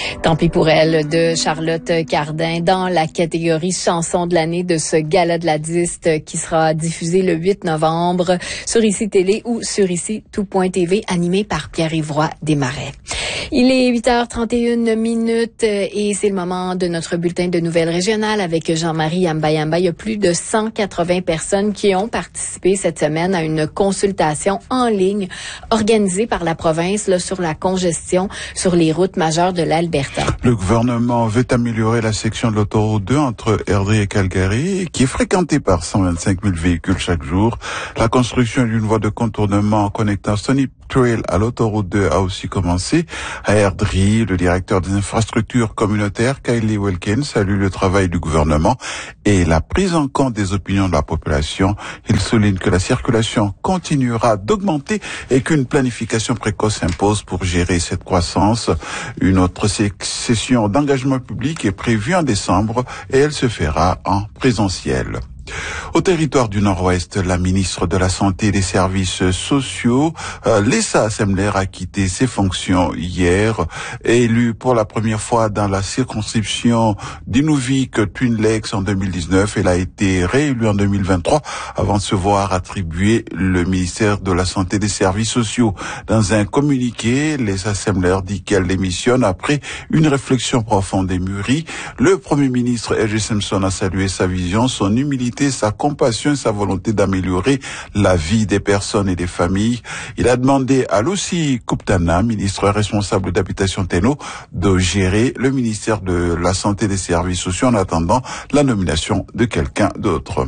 Tant pis pour elle de Charlotte Cardin dans la catégorie chanson de l'année de ce gala de la disque qui sera diffusé le 8 novembre sur ICI Télé ou sur ICI Tout.tv, animé par Pierre-Yves Roy Desmarais. Il est 8h31 et c'est le moment de notre bulletin de nouvelles régionales avec Jean-Marie Yamba. Il y a plus de 180 personnes qui ont participé cette semaine à une consultation en ligne organisée par la province sur la congestion sur les routes majeures de l'Alberta. Le gouvernement veut améliorer la section de l'autoroute 2 entre Airdrie et Calgary, qui est fréquentée par 125 000 véhicules chaque jour. La construction d'une voie de contournement connectant Stony Trail à l'autoroute 2 a aussi commencé. À Airdrie, le directeur des infrastructures communautaires, Kylie Wilkins, salue le travail du gouvernement et la prise en compte des opinions de la population. Il souligne que la circulation continuera d'augmenter et qu'une planification précoce s'impose pour gérer cette croissance. Une autre session d'engagement public est prévue en décembre et elle se fera en présentiel. Au territoire du Nord-Ouest, la ministre de la Santé et des Services sociaux, Lisa Assembler, a quitté ses fonctions hier. Élue pour la première fois dans la circonscription d'Inuvik-Twin Lakes en 2019, elle a été réélue en 2023 avant de se voir attribuer le ministère de la Santé et des Services sociaux. Dans un communiqué, Lisa Assembler dit qu'elle démissionne après une réflexion profonde et mûrie. Le Premier ministre A.J. Simpson a salué sa vision, son humilité, sa compassion et sa volonté d'améliorer la vie des personnes et des familles. Il a demandé à Lucy Kuptana, ministre responsable d'Habitation Téno, de gérer le ministère de la Santé et des Services sociaux en attendant la nomination de quelqu'un d'autre.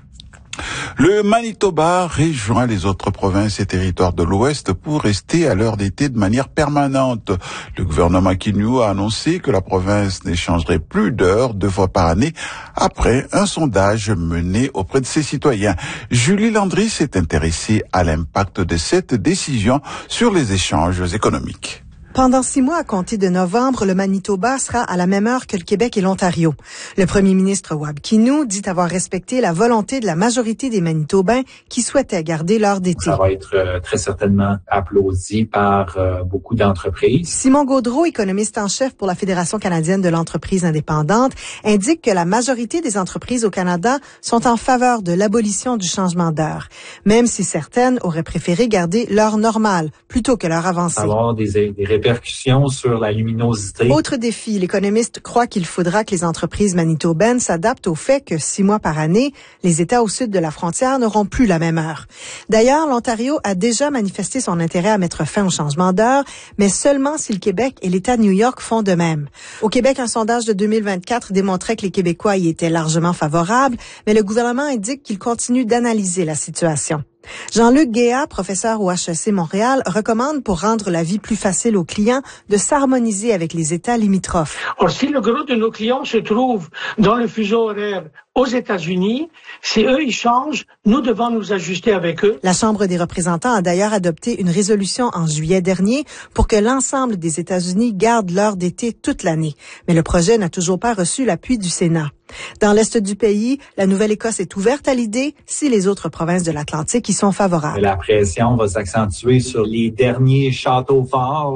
Le Manitoba rejoint les autres provinces et territoires de l'Ouest pour rester à l'heure d'été de manière permanente. Le gouvernement Quinu a annoncé que la province n'échangerait plus d'heures 2 fois par année après un sondage mené auprès de ses citoyens. Julie Landry s'est intéressée à l'impact de cette décision sur les échanges économiques. Pendant 6 mois à compter de novembre, le Manitoba sera à la même heure que le Québec et l'Ontario. Le premier ministre Wab Kinew dit avoir respecté la volonté de la majorité des Manitobains qui souhaitaient garder l'heure d'été. Ça va être très certainement applaudi par beaucoup d'entreprises. Simon Gaudreault, économiste en chef pour la Fédération canadienne de l'entreprise indépendante, indique que la majorité des entreprises au Canada sont en faveur de l'abolition du changement d'heure, même si certaines auraient préféré garder l'heure normale plutôt que l'heure avancée. Avoir des répercussions sur la luminosité. Autre défi, l'économiste croit qu'il faudra que les entreprises manitobaines s'adaptent au fait que 6 mois par année, les États au sud de la frontière n'auront plus la même heure. D'ailleurs, l'Ontario a déjà manifesté son intérêt à mettre fin au changement d'heure, mais seulement si le Québec et l'État de New York font de même. Au Québec, un sondage de 2024 démontrait que les Québécois y étaient largement favorables, mais le gouvernement indique qu'il continue d'analyser la situation. Jean-Luc Guéa, professeur au HEC Montréal, recommande pour rendre la vie plus facile aux clients de s'harmoniser avec les États limitrophes. Or, si le gros de nos clients se trouve dans le fuseau horaire aux États-Unis, si eux ils changent, nous devons nous ajuster avec eux. La Chambre des représentants a d'ailleurs adopté une résolution en juillet dernier pour que l'ensemble des États-Unis gardent l'heure d'été toute l'année. Mais le projet n'a toujours pas reçu l'appui du Sénat. Dans l'est du pays, la Nouvelle-Écosse est ouverte à l'idée si les autres provinces de l'Atlantique y sont favorables. La pression va s'accentuer sur les derniers châteaux forts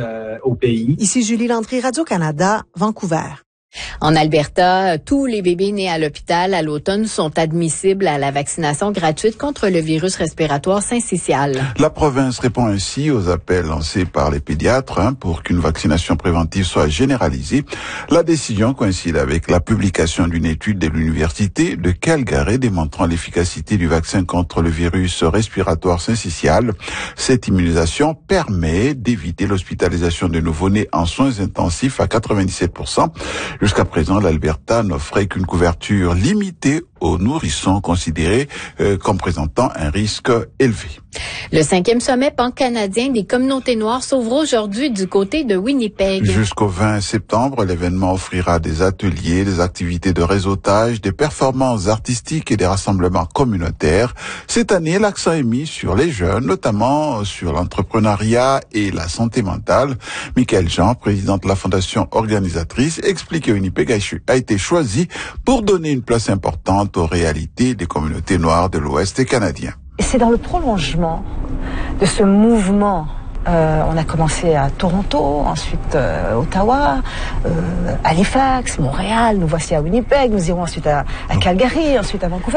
au pays. Ici Julie Landry, Radio-Canada, Vancouver. En Alberta, tous les bébés nés à l'hôpital à l'automne sont admissibles à la vaccination gratuite contre le virus respiratoire syncytial. La province répond ainsi aux appels lancés par les pédiatres pour qu'une vaccination préventive soit généralisée. La décision coïncide avec la publication d'une étude de l'université de Calgary démontrant l'efficacité du vaccin contre le virus respiratoire syncytial. Cette immunisation permet d'éviter l'hospitalisation de nouveau-nés en soins intensifs à 97%. Jusqu'à présent, l'Alberta n'offrait qu'une couverture limitée aux nourrissons considérés comme présentant un risque élevé. Le 5e sommet pan-canadien des communautés noires s'ouvre aujourd'hui du côté de Winnipeg. Jusqu'au 20 septembre, l'événement offrira des ateliers, des activités de réseautage, des performances artistiques et des rassemblements communautaires. Cette année, l'accent est mis sur les jeunes, notamment sur l'entrepreneuriat et la santé mentale. Michael Jean, président de la fondation organisatrice, explique que Winnipeg a été choisi pour donner une place importante aux réalités des communautés noires de l'Ouest canadien. C'est dans le prolongement de ce mouvement On a commencé à Toronto, ensuite Ottawa, Halifax, Montréal, nous voici à Winnipeg, nous irons ensuite à Calgary, ensuite à Vancouver.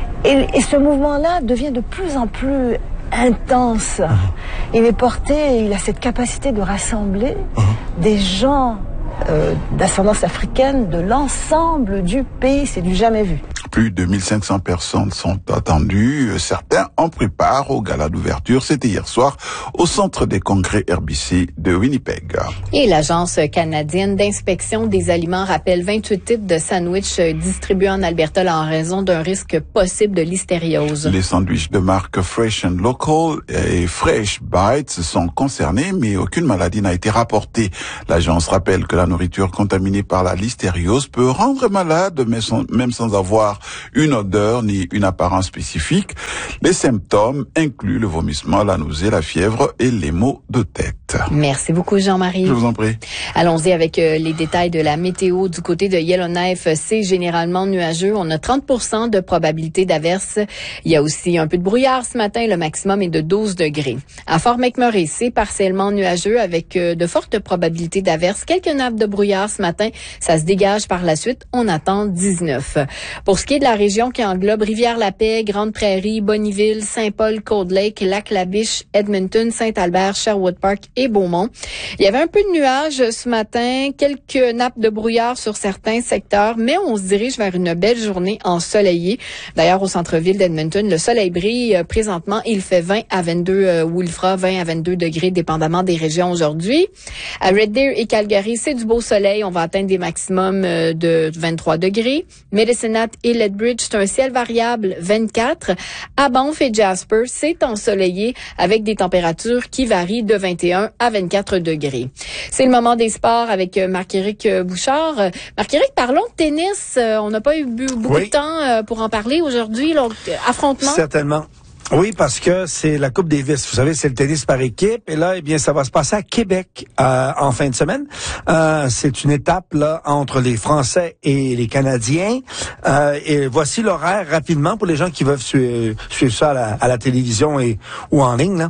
Et ce mouvement-là devient de plus en plus intense. Il est porté, il a cette capacité de rassembler des gens d'ascendance africaine de l'ensemble du pays. C'est du jamais vu. Plus de 1500 personnes sont attendues. Certains ont pris part au gala d'ouverture. C'était hier soir au centre des congrès RBC de Winnipeg. Et l'Agence canadienne d'inspection des aliments rappelle 28 types de sandwichs distribués en Alberta en raison d'un risque possible de listériose. Les sandwichs de marque Fresh and Local et Fresh Bites sont concernés, mais aucune maladie n'a été rapportée. L'agence rappelle que la nourriture contaminée par la listériose peut rendre malade, même sans avoir une odeur ni une apparence spécifique. Les symptômes incluent le vomissement, la nausée, la fièvre et les maux de tête. Merci beaucoup, Jean-Marie. Je vous en prie. Allons-y avec les détails de la météo. Du côté de Yellowknife, c'est généralement nuageux. On a 30% de probabilité d'averse. Il y a aussi un peu de brouillard ce matin. Le maximum est de 12 degrés. À Fort McMurray, c'est partiellement nuageux avec de fortes probabilités d'averse. Quelques nappes de brouillard ce matin. Ça se dégage par la suite. On attend 19. Pour ce qui est de la région qui englobe Rivière-la-Paix, Grande-Prairie, Bonnyville, Saint-Paul, Cold Lake, Lac-la-Biche, Edmonton, Saint-Albert, Sherwood Park et Beaumont. Il y avait un peu de nuages ce matin, quelques nappes de brouillard sur certains secteurs, mais on se dirige vers une belle journée ensoleillée. D'ailleurs, au centre-ville d'Edmonton, le soleil brille présentement. Il fait 20 à 22, ou il fera 20 à 22 degrés, dépendamment des régions aujourd'hui. À Red Deer et Calgary, c'est du beau soleil. On va atteindre des maximums de 23 degrés. Medicine Hat et Lethbridge, c'est un ciel variable, 24. À Banff et Jasper, c'est ensoleillé avec des températures qui varient de 21 à 24 degrés. C'est le moment des sports avec Marc-Éric Bouchard. Marc-Éric, parlons de tennis. On n'a pas eu beaucoup de temps pour en parler aujourd'hui. Affrontement. Certainement. Oui, parce que c'est la Coupe Davis. Vous savez, c'est le tennis par équipe. Et là, eh bien, ça va se passer à Québec en fin de semaine. C'est une étape là entre les Français et les Canadiens. Et voici l'horaire rapidement pour les gens qui veulent suivre ça à la télévision ou en ligne.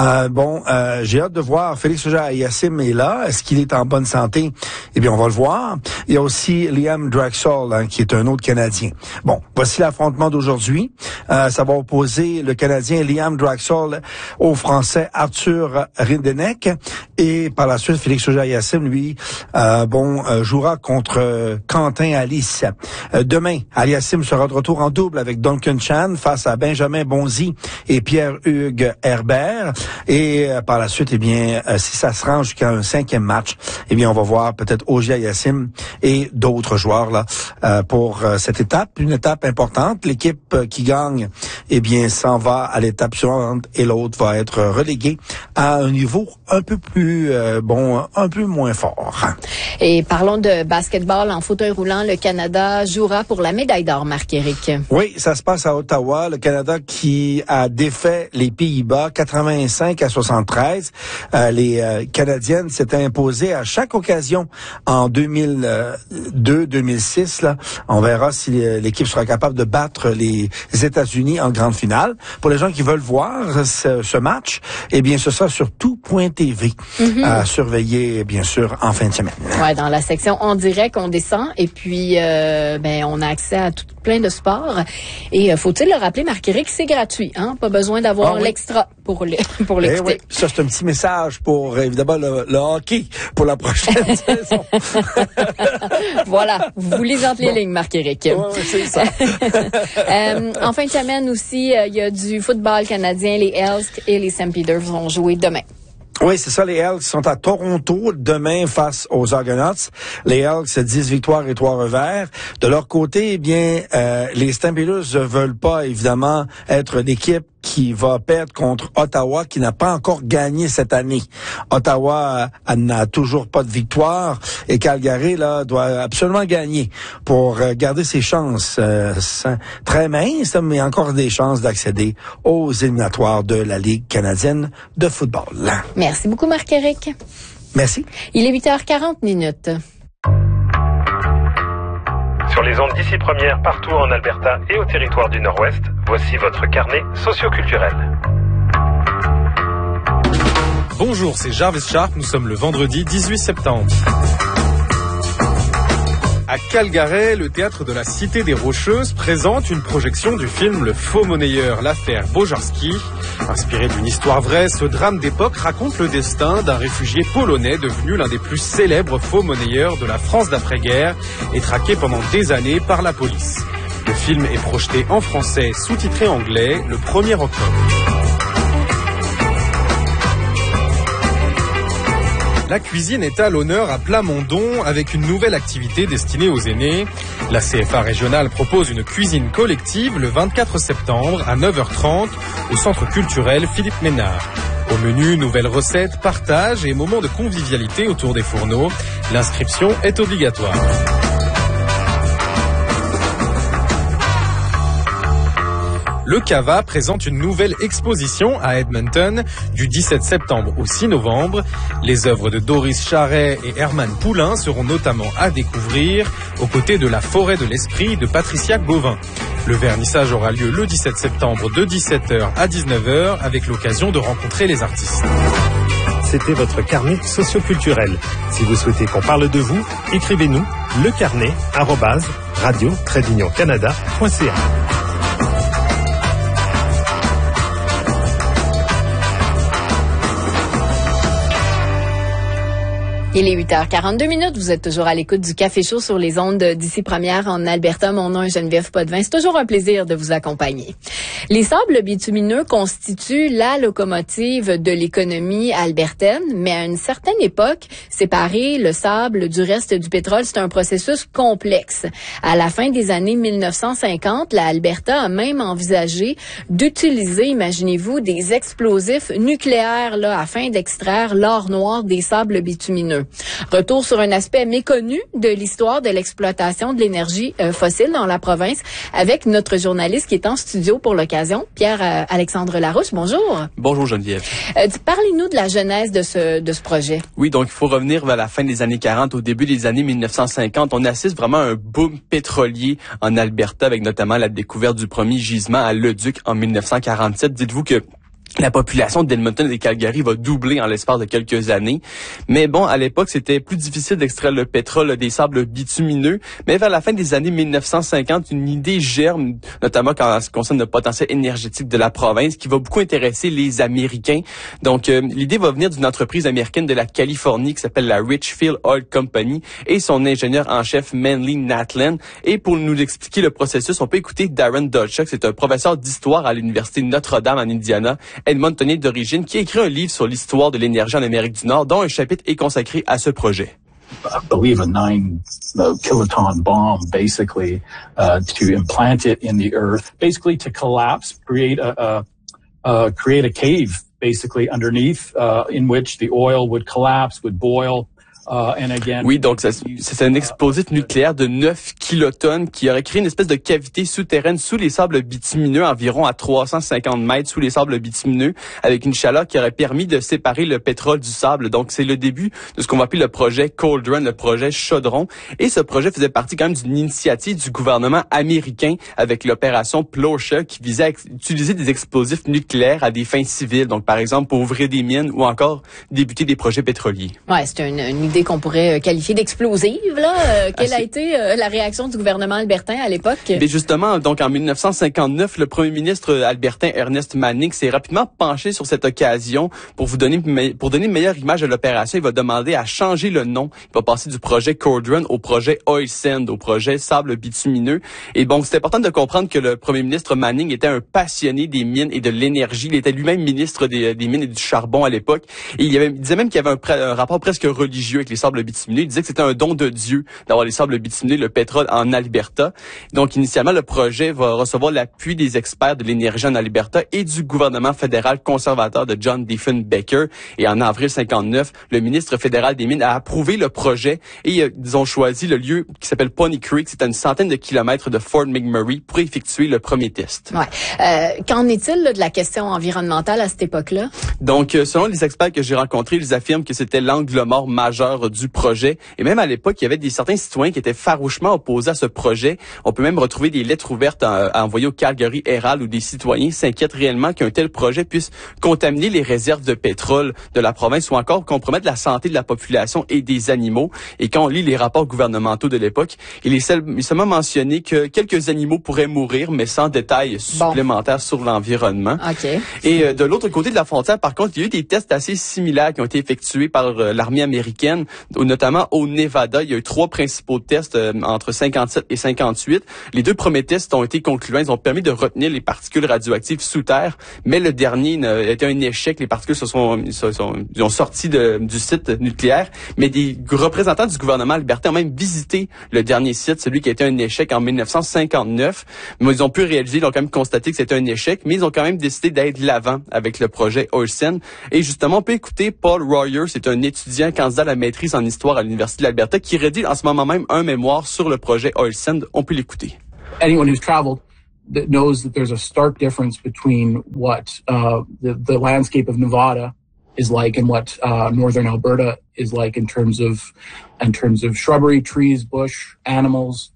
Là. J'ai hâte de voir. Félix Auger-Aliassime est là. Est-ce qu'il est en bonne santé? Eh bien, on va le voir. Il y a aussi Liam Drexel, qui est un autre Canadien. Bon, voici l'affrontement d'aujourd'hui. Ça va opposer le Canadien Liam Drexel au Français Arthur Rindenek. Et par la suite, Félix Auger-Aliassime, lui, jouera contre Quentin Alice. Demain, Aliassime sera de retour en double avec Duncan Chan face à Benjamin Bonzi et Pierre-Hugues Herbert. Et par la suite, eh bien, si ça se rend jusqu'à un 5e match, eh bien, on va voir peut-être Auger-Aliassime et d'autres joueurs là pour cette étape. Une étape importante. L'équipe qui gagne, eh bien, s'en va à l'étape suivante et l'autre va être relégué à un niveau un peu plus un peu moins fort. Et parlons de basketball en fauteuil roulant. Le Canada jouera pour la médaille d'or, Marc-Éric. Oui, ça se passe à Ottawa. Le Canada qui a défait les Pays-Bas 85 à 73. Les Canadiennes s'étaient imposées à chaque occasion en 2002, 2006. Là, on verra si l'équipe sera capable de battre les États-Unis en grande finale. Pour les gens qui veulent voir ce match, eh bien, ce sera sur tout.tv à surveiller, bien sûr, en fin de semaine. Ouais, dans la section en direct, on descend et puis on a accès à plein de sports. Et faut-il le rappeler, Marc-Éric, c'est gratuit, hein? Pas besoin d'avoir l'extra pour l'écouter. Oui. Ça, c'est un petit message pour, évidemment, le hockey pour la prochaine saison. Voilà, vous lisez entre les lignes, Marc-Éric. Oui, c'est ça. En fin de semaine aussi, il y a du football canadien. Les Elks et les St. Peter vont jouer demain. Oui, c'est ça, les Elks sont à Toronto demain face aux Argonauts. Les Elks, 10 victoires et 3 revers. De leur côté, eh bien, les Stampeders ne veulent pas, évidemment, être l'équipe qui va perdre contre Ottawa, qui n'a pas encore gagné cette année. Ottawa n'a toujours pas de victoire et Calgary là doit absolument gagner pour garder ses chances très minces, mais encore des chances d'accéder aux éliminatoires de la Ligue canadienne de football. Merci beaucoup, Marc-Éric. Merci. Il est 8h40. Sur les ondes d'ici première, partout en Alberta et au territoire du Nord-Ouest, voici votre carnet socioculturel. Bonjour, c'est Jarvis Sharp, nous sommes le vendredi 18 septembre. À Calgary, le théâtre de la Cité des Rocheuses présente une projection du film Le Faux Monnayeur, l'affaire Bojarski. Inspiré d'une histoire vraie, ce drame d'époque raconte le destin d'un réfugié polonais devenu l'un des plus célèbres faux monnayeurs de la France d'après-guerre et traqué pendant des années par la police. Le film est projeté en français, sous-titré anglais, le 1er octobre. La cuisine est à l'honneur à Plamondon avec une nouvelle activité destinée aux aînés. La CFA régionale propose une cuisine collective le 24 septembre à 9h30 au centre culturel Philippe Ménard. Au menu, nouvelles recettes, partage et moments de convivialité autour des fourneaux. L'inscription est obligatoire. Le Cava présente une nouvelle exposition à Edmonton du 17 septembre au 6 novembre. Les œuvres de Doris Charret et Herman Poulain seront notamment à découvrir aux côtés de La Forêt de l'Esprit de Patricia Gauvin. Le vernissage aura lieu le 17 septembre de 17h à 19h avec l'occasion de rencontrer les artistes. C'était votre carnet socioculturel. Si vous souhaitez qu'on parle de vous, écrivez-nous lecarnet@radio-canada.ca. Il est 8h42. Vous êtes toujours à l'écoute du Café Chaud sur les ondes d'Ici Première en Alberta. Mon nom est Geneviève Potvin. C'est toujours un plaisir de vous accompagner. Les sables bitumineux constituent la locomotive de l'économie albertaine, mais à une certaine époque, séparer le sable du reste du pétrole, c'est un processus complexe. À la fin des années 1950, la Alberta a même envisagé d'utiliser, imaginez-vous, des explosifs nucléaires afin d'extraire l'or noir des sables bitumineux. Retour sur un aspect méconnu de l'histoire de l'exploitation de l'énergie fossile dans la province avec notre journaliste qui est en studio pour l'occasion, Pierre-Alexandre Larouche. Bonjour. Bonjour Geneviève. Parlez-nous de la genèse de ce projet. Oui, donc il faut revenir vers la fin des années 40, au début des années 1950. On assiste vraiment à un boom pétrolier en Alberta avec notamment la découverte du premier gisement à Leduc en 1947. Dites-vous que la population d'Edmonton et de Calgary va doubler en l'espace de quelques années. Mais bon, à l'époque, c'était plus difficile d'extraire le pétrole des sables bitumineux. Mais vers la fin des années 1950, une idée germe, notamment quand ce concerne le potentiel énergétique de la province, qui va beaucoup intéresser les Américains. Donc, l'idée va venir d'une entreprise américaine de la Californie qui s'appelle la Richfield Oil Company et son ingénieur en chef Manly Natlan. Et pour nous expliquer le processus, on peut écouter Darren Dodchuck. C'est un professeur d'histoire à l'Université Notre-Dame en Indiana, Edmontonien d'origine, qui a écrit un livre sur l'histoire de l'énergie en Amérique du Nord, dont un chapitre est consacré à ce projet. I believe a 9-kiloton bomb, basically, to implant it in the earth, basically to collapse, create a cave, basically underneath, in which the oil would collapse, would boil. Oui, donc c'est un explosif nucléaire de 9 kilotonnes qui aurait créé une espèce de cavité souterraine sous les sables bitumineux, environ à 350 mètres sous les sables bitumineux, avec une chaleur qui aurait permis de séparer le pétrole du sable. Donc, c'est le début de ce qu'on va appeler le projet Cauldron, le projet Chaudron. Et ce projet faisait partie quand même d'une initiative du gouvernement américain avec l'opération Plowshare qui visait à utiliser des explosifs nucléaires à des fins civiles. Donc, par exemple, pour ouvrir des mines ou encore débuter des projets pétroliers. Ouais, c'est une idée qu'on pourrait qualifier d'explosive, Quelle a été la réaction du gouvernement albertain à l'époque? Mais justement, donc en 1959, le premier ministre albertain Ernest Manning s'est rapidement penché sur cette occasion pour donner une meilleure image de l'opération. Il va demander à changer le nom. Il va passer du projet Cauldron au projet Oil Sand, au projet sable bitumineux. Et bon, c'est important de comprendre que le premier ministre Manning était un passionné des mines et de l'énergie. Il était lui-même ministre des mines et du charbon à l'époque. Et il disait même qu'il y avait un rapport presque religieux avec les sables bitumineux. Il disait que c'était un don de Dieu d'avoir les sables bitumineux, le pétrole en Alberta. Donc, initialement, le projet va recevoir l'appui des experts de l'énergie en Alberta et du gouvernement fédéral conservateur de John Diefenbaker. Et en avril 59, le ministre fédéral des Mines a approuvé le projet et ils ont choisi le lieu qui s'appelle Pony Creek. C'est à une centaine de kilomètres de Fort McMurray pour effectuer le premier test. Ouais. Qu'en est-il de la question environnementale à cette époque-là? Donc, selon les experts que j'ai rencontrés, ils affirment que c'était l'angle mort majeur détracteurs du projet. Et même à l'époque, il y avait certains citoyens qui étaient farouchement opposés à ce projet. On peut même retrouver des lettres ouvertes à envoyer au Calgary Herald où des citoyens s'inquiètent réellement qu'un tel projet puisse contaminer les réserves de pétrole de la province ou encore compromettre la santé de la population et des animaux. Et quand on lit les rapports gouvernementaux de l'époque, il est seulement mentionné que quelques animaux pourraient mourir, mais sans détails supplémentaires sur l'environnement. Okay. Et de l'autre côté de la frontière, par contre, il y a eu des tests assez similaires qui ont été effectués par l'armée américaine, notamment au Nevada. Il y a eu 3 principaux tests entre 57 et 58. Les 2 premiers tests ont été concluants. Ils ont permis de retenir les particules radioactives sous terre, mais le dernier a été un échec. Les particules ils ont sorti du site nucléaire, mais des représentants du gouvernement albertain ont même visité le dernier site, celui qui a été un échec en 1959. Mais ils ont pu réaliser, ils ont quand même constaté que c'était un échec, mais ils ont quand même décidé d'aller de l'avant avec le projet Oil Sand. Et justement, on peut écouter Paul Royer, c'est un étudiant candidat à la maîtrise en histoire à l'Université de l'Alberta, qui rédige en ce moment même un mémoire sur le projet Oil Sand. On peut l'écouter. Anyone who's traveled that knows that there's a stark difference between what the landscape of Nevada is like and what northern Alberta is like in terms of shrubbery, trees, bush, animals.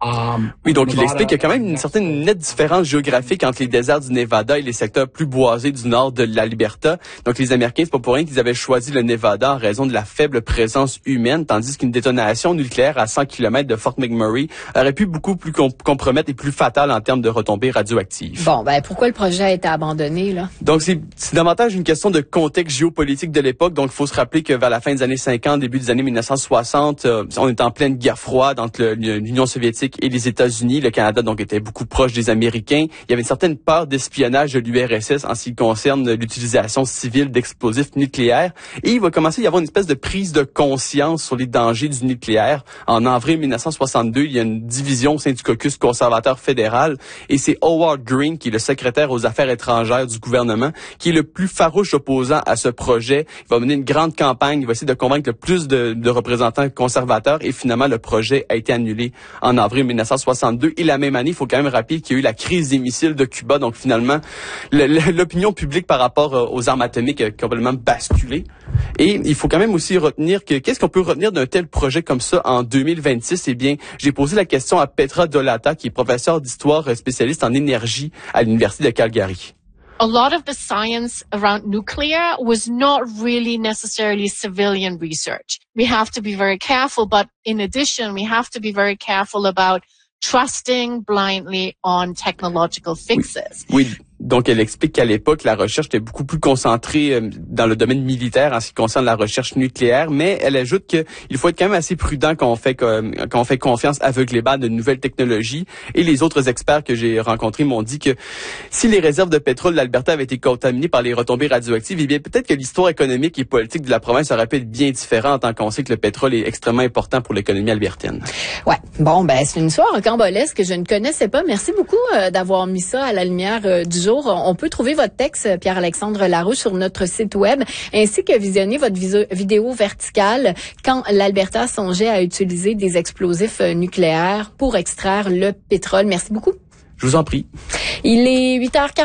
Oui, donc il explique qu'il y a quand même une certaine nette différence géographique entre les déserts du Nevada et les secteurs plus boisés du nord de l'Alberta. Donc les Américains, c'est pas pour rien qu'ils avaient choisi le Nevada en raison de la faible présence humaine, tandis qu'une détonation nucléaire à 100 km de Fort McMurray aurait pu beaucoup plus compromettre et plus fatale en termes de retombées radioactives. Bon, pourquoi le projet a été abandonné, là? Donc c'est davantage une question de contexte géopolitique de l'époque. Donc il faut se rappeler que vers la fin des années 50, début des années 1960, on est en pleine guerre froide entre l'Union soviétique et les États-Unis. Le Canada, donc, était beaucoup proche des Américains. Il y avait une certaine peur d'espionnage de l'URSS en ce qui concerne l'utilisation civile d'explosifs nucléaires. Et il va commencer à y avoir une espèce de prise de conscience sur les dangers du nucléaire. En avril 1962, il y a une division au sein du caucus conservateur fédéral. Et c'est Howard Green, qui est le secrétaire aux affaires étrangères du gouvernement, qui est le plus farouche opposant à ce projet. Il va mener une grande campagne. Il va essayer de convaincre le plus de représentants conservateurs. Et finalement, le projet a été annulé en avril 1962. Et la même année, il faut quand même rappeler qu'il y a eu la crise des missiles de Cuba. Donc finalement, l'opinion publique par rapport aux armes atomiques a complètement basculé. Et il faut quand même aussi retenir que qu'est-ce qu'on peut retenir d'un tel projet comme ça en 2026? Eh bien, j'ai posé la question à Petra Dolata, qui est professeure d'histoire spécialiste en énergie à l'Université de Calgary. A lot of the science around nuclear was not really necessarily civilian research. We have to be very careful, but in addition, we have to be very careful about trusting blindly on technological fixes. Oui. Donc, elle explique qu'à l'époque, la recherche était beaucoup plus concentrée dans le domaine militaire en ce qui concerne la recherche nucléaire, mais elle ajoute qu'il faut être quand même assez prudent quand on fait confiance aveuglément à de nouvelles technologies. Et les autres experts que j'ai rencontrés m'ont dit que si les réserves de pétrole de l'Alberta avaient été contaminées par les retombées radioactives, eh bien peut-être que l'histoire économique et politique de la province aurait pu être bien différente, tant qu'on sait que le pétrole est extrêmement important pour l'économie albertaine. Ouais, bon, c'est une histoire rocambolesque que je ne connaissais pas. Merci beaucoup d'avoir mis ça à la lumière du jour. On peut trouver votre texte, Pierre-Alexandre Larouche, sur notre site web, ainsi que visionner votre vidéo verticale quand l'Alberta songeait à utiliser des explosifs nucléaires pour extraire le pétrole. Merci beaucoup. Je vous en prie. Il est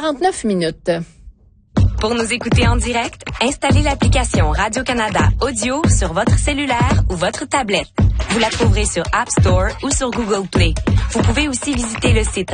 8h49. Pour nous écouter en direct, installez l'application Radio-Canada Audio sur votre cellulaire ou votre tablette. Vous la trouverez sur App Store ou sur Google Play. Vous pouvez aussi visiter le site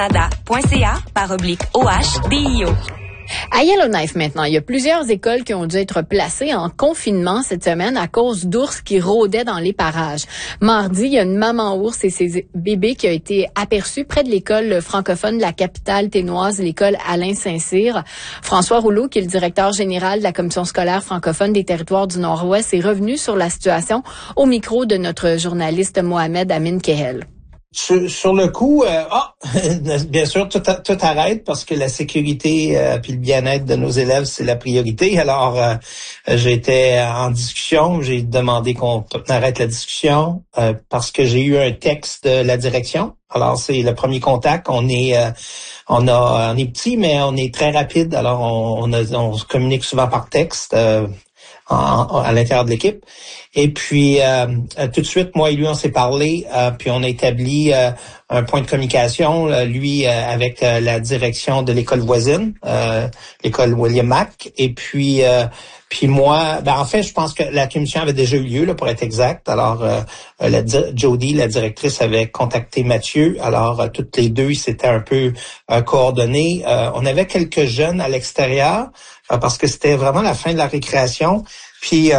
radiocanada.ca/OHDIO. À Yellowknife maintenant, il y a plusieurs écoles qui ont dû être placées en confinement cette semaine à cause d'ours qui rôdaient dans les parages. Mardi, il y a une maman ours et ses bébés qui a été aperçue près de l'école francophone de la capitale ténoise, l'école Alain Saint-Cyr. François Rouleau, qui est le directeur général de la Commission scolaire francophone des territoires du Nord-Ouest, est revenu sur la situation au micro de notre journaliste Mohamed Amin Kehel. Sur le coup, bien sûr, tout arrête parce que la sécurité puis le bien-être de nos élèves, c'est la priorité. Alors, j'étais en discussion, j'ai demandé qu'on arrête la discussion parce que j'ai eu un texte de la direction. Alors, c'est le premier contact. On est petit, mais on est très rapide. Alors, on se communique souvent par texte. À l'intérieur de l'équipe. Et puis, tout de suite, moi et lui, on s'est parlé, puis on a établi un point de communication, lui avec la direction de l'école voisine, l'école William Mack. Et puis moi, en fait, je pense que la commission avait déjà eu lieu, là, pour être exact. Alors, Jody, la directrice, avait contacté Mathieu. Alors, toutes les deux, ils s'étaient un peu coordonnés. On avait quelques jeunes à l'extérieur parce que c'était vraiment la fin de la récréation. Puis,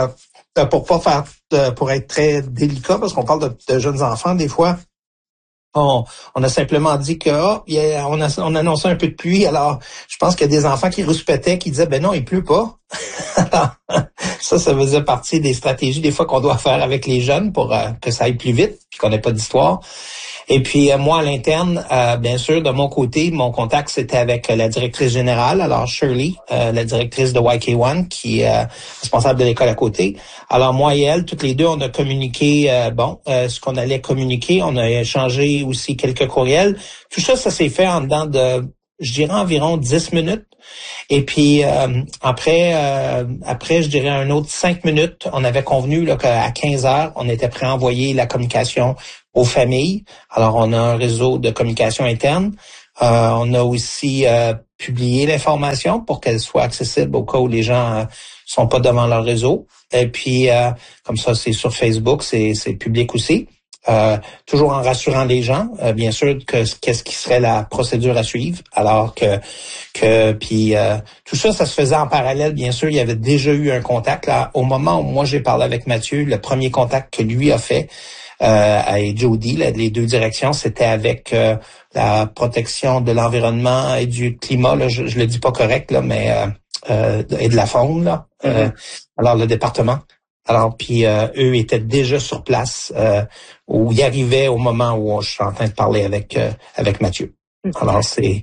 pour être très délicat, parce qu'on parle de jeunes enfants, des fois, on a simplement dit que on annonçait un peu de pluie. Alors, je pense qu'il y a des enfants qui rouspétaient, qui disaient ben non, il pleut pas. Alors, ça faisait partie des stratégies des fois qu'on doit faire avec les jeunes pour que ça aille plus vite, puis qu'on n'ait pas d'histoire. Et puis moi, à l'interne, bien sûr, de mon côté, mon contact, c'était avec la directrice générale, alors Shirley, la directrice de YK1, qui est responsable de l'école à côté. Alors moi et elle, toutes les deux, on a communiqué, ce qu'on allait communiquer. On a échangé aussi quelques courriels. Tout ça, ça s'est fait en dedans de, je dirais, environ 10 minutes. Et puis après, je dirais un autre 5 minutes, on avait convenu là, qu'à 15 heures, on était prêt à envoyer la communication aux familles. Alors, on a un réseau de communication interne. On a aussi publié l'information pour qu'elle soit accessible au cas où les gens sont pas devant leur réseau. Et puis, comme ça, c'est sur Facebook, c'est public aussi. Toujours en rassurant les gens, bien sûr, qu'est-ce qui serait la procédure à suivre. Alors puis tout ça se faisait en parallèle. Bien sûr, il y avait déjà eu un contact là. Au moment où moi j'ai parlé avec Mathieu, le premier contact que lui a fait avec Jody, les deux directions, c'était avec la protection de l'environnement et du climat. Là, je le dis pas correct là, mais et de la faune là. Alors le département. Alors, puis eux étaient déjà sur place où ils arrivaient au moment où je suis en train de parler avec Mathieu. Alors, c'est...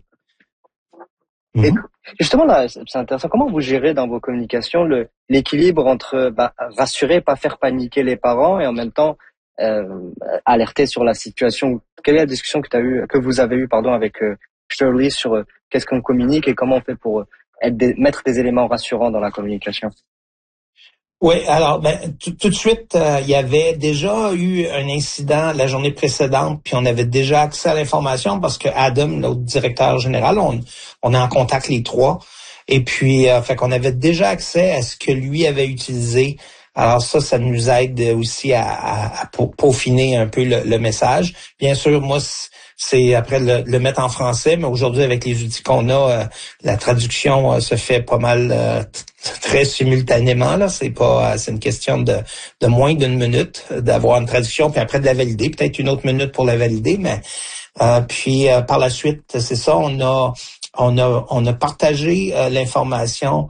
Et justement, là, c'est intéressant. Comment vous gérez dans vos communications l'équilibre entre rassurer, pas faire paniquer les parents et en même temps alerter sur la situation? Quelle est la discussion que vous avez eue avec Shirley sur qu'est-ce qu'on communique et comment on fait pour mettre des éléments rassurants dans la communication? Oui, alors tout de suite, il y avait déjà eu un incident la journée précédente, puis on avait déjà accès à l'information parce que Adam, notre directeur général, on est en contact les trois, et puis fait qu'on avait déjà accès à ce que lui avait utilisé. Alors ça nous aide aussi à peaufiner un peu le message. Bien sûr, moi, c'est après le mettre en français, mais aujourd'hui, avec les outils qu'on a, la traduction se fait pas mal très simultanément. Là, c'est une question de moins d'une minute d'avoir une traduction, puis après de la valider, peut-être une autre minute pour la valider, mais puis par la suite, c'est ça, on a partagé l'information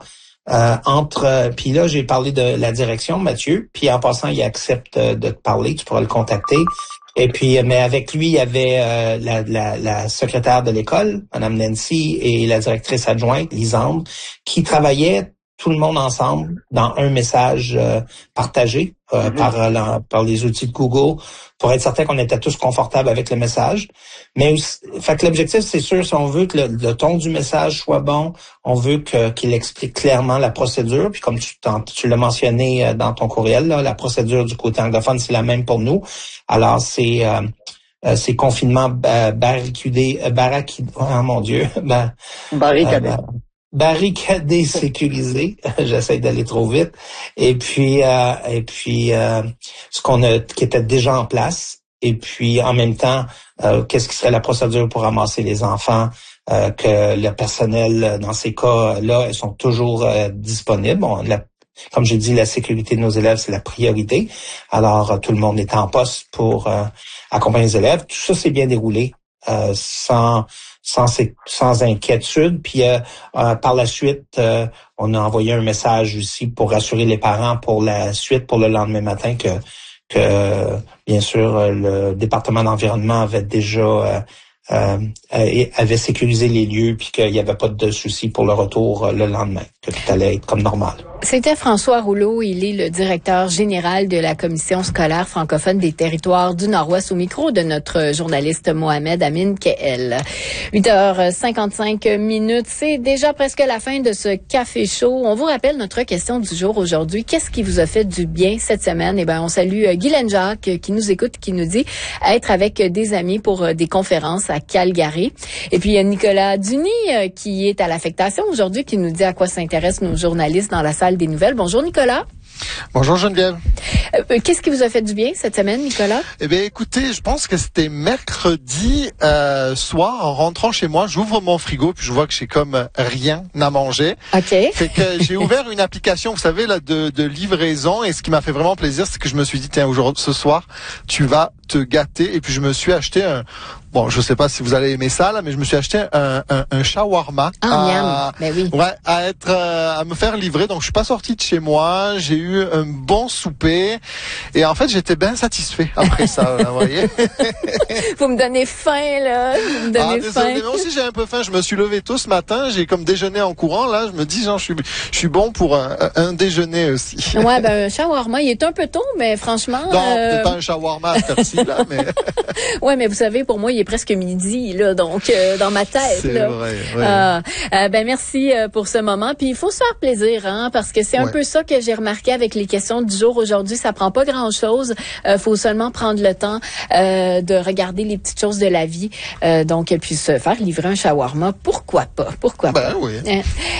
puis là, j'ai parlé de la direction, Mathieu, puis en passant, il accepte de te parler, tu pourras le contacter. Et puis, mais avec lui, il y avait la secrétaire de l'école, Madame Nancy, et la directrice adjointe, Lisande, qui travaillaient tout le monde ensemble dans un message partagé par les outils de Google pour être certain qu'on était tous confortables avec le message. Mais fait que l'objectif, c'est sûr, si on veut que le ton du message soit bon, on veut qu'il explique clairement la procédure. Puis comme tu l'as mentionné dans ton courriel, là, la procédure du côté anglophone, c'est la même pour nous. Alors, c'est confinement barricadé, oh mon Dieu, barricadé. Barricadé, sécurisé. J'essaie d'aller trop vite. Et puis qui était déjà en place. Et puis en même temps, qu'est-ce qui serait la procédure pour ramasser les enfants? Que le personnel dans ces cas-là, ils sont toujours disponibles. Comme j'ai dit, la sécurité de nos élèves, c'est la priorité. Alors tout le monde est en poste pour accompagner les élèves. Tout ça s'est bien déroulé sans inquiétude. Puis par la suite, on a envoyé un message aussi pour rassurer les parents pour la suite, pour le lendemain matin, que bien sûr le département d'environnement avait déjà avait sécurisé les lieux, puis qu'il n'y avait pas de souci pour le retour le lendemain. que tout allait être comme normal. C'était François Rouleau. Il est le directeur général de la Commission scolaire francophone des territoires du Nord-Ouest, au micro de notre journaliste Mohamed Amin Kehel. 8h55, c'est déjà presque la fin de ce café chaud. On vous rappelle notre question du jour aujourd'hui. Qu'est-ce qui vous a fait du bien cette semaine? On salue Guylaine Jacques qui nous écoute, qui nous dit être avec des amis pour des conférences à Calgary. Et puis il y a Nicolas Duny qui est à l'affectation aujourd'hui, qui nous dit à quoi s'intéressent nos journalistes dans la salle des nouvelles. Bonjour Nicolas. Bonjour Geneviève. Qu'est-ce qui vous a fait du bien cette semaine, Nicolas? Écoutez, je pense que c'était mercredi soir, en rentrant chez moi, j'ouvre mon frigo puis je vois que j'ai comme rien à manger. OK. Fait que j'ai ouvert une application, vous savez, là, de livraison, et ce qui m'a fait vraiment plaisir, c'est que je me suis dit, tiens, aujourd'hui, ce soir, tu vas te gâter, et puis je me suis acheté bon, je sais pas si vous allez aimer ça, là, mais je me suis acheté un shawarma. Miam. Ben oui. Ouais, à me faire livrer. Donc, je suis pas sorti de chez moi. J'ai eu un bon souper. Et en fait, j'étais bien satisfait après ça, vous voyez. Vous me donnez faim, là. Vous me donnez faim. Désolé, mais moi aussi, j'ai un peu faim. Je me suis levé tôt ce matin. J'ai comme déjeuné en courant, là. Je me dis, genre, je suis bon pour un déjeuner aussi. Ouais, un shawarma, il est un peu tôt, mais franchement. Non, peut-être pas un shawarma à cette heure-ci, là, mais. Ouais, mais vous savez, pour moi, il est presque midi, là, donc dans ma tête. C'est là. Vrai. Ouais. Merci pour ce moment. Puis il faut se faire plaisir, hein, parce que c'est un peu ça que j'ai remarqué avec les questions du jour aujourd'hui. Ça prend pas grand-chose. Faut seulement prendre le temps de regarder les petites choses de la vie. Donc, puis se faire livrer un shawarma, pourquoi pas? Pourquoi pas? Oui.